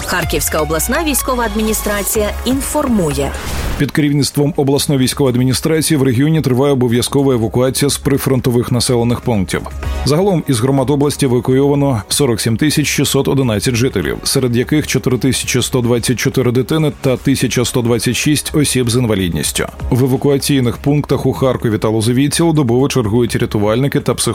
Харківська обласна військова адміністрація інформує. Під керівництвом обласної військової адміністрації в регіоні триває обов'язкова евакуація з прифронтових населених пунктів. Загалом із громад області евакуйовано 47 611 жителів, серед яких 4124 дитини та 1126 осіб з інвалідністю. В евакуаційних пунктах у Харкові та Лозовій цілодобово чергують рятувальники та психологи